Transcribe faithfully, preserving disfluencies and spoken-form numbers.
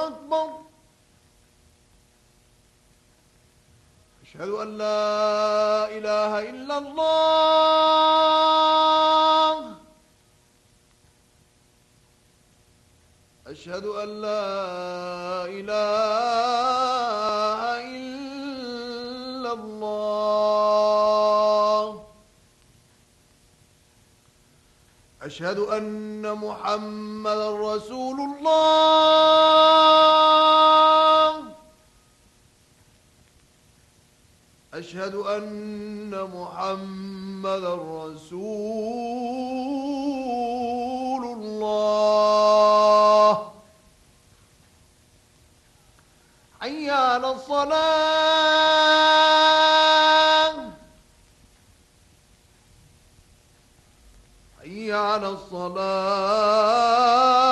أكبر. أشهد أن لا إله إلا الله. أشهد أن لا إله إلا الله. أشهد أن محمدًا رسول الله. أشهد أن محمدًا رسول الله. حي على الصلاة. حي على الصلاة.